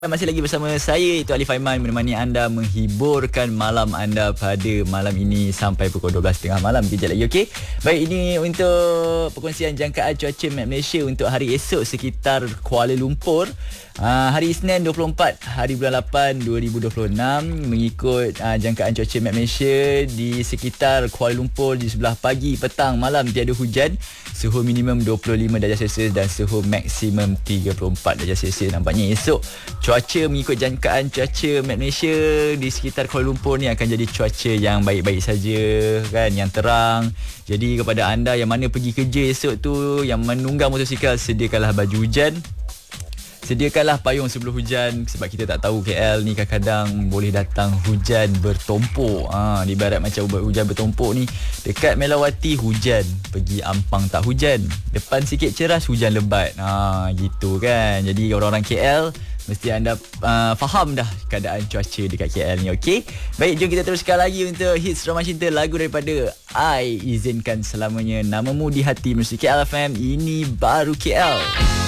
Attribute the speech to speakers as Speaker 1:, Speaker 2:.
Speaker 1: Masih lagi bersama saya, itu Alif Aiman, menemani anda menghiburkan malam anda pada malam ini sampai pukul 12.30 malam. Kejap lagi, okey? Baik, ini untuk perkongsian jangkaan cuaca Map Malaysia untuk hari esok sekitar Kuala Lumpur. Hari Isnin 24 hari bulan 8 2026, mengikut jangkaan cuaca Map Malaysia, di sekitar Kuala Lumpur di sebelah pagi, petang, malam tiada hujan. Suhu minimum 25 darjah Celsius dan suhu maksimum 34 darjah Celsius. Nampaknya esok cuaca mengikut jangkaan cuaca Map Malaysia di sekitar Kuala Lumpur ni akan jadi cuaca yang baik-baik saja kan, yang terang. Jadi kepada anda yang mana pergi kerja esok tu, yang menunggang motosikal, sediakanlah baju hujan. Sediakanlah payung sebelum hujan, sebab kita tak tahu KL ni kadang-kadang boleh datang hujan bertumpuk. Ibarat macam hujan bertumpuk ni, dekat Melawati hujan, pergi Ampang tak hujan, depan sikit ceras hujan lebat. Gitu kan. Jadi orang-orang KL mesti anda faham dah keadaan cuaca dekat KL ni, okey? Baik, jom kita teruskan lagi untuk hits Ramai Cinta, lagu daripada I Izinkan Selamanya, Namamu di Hati, Muzik KL FM, ini baru KL.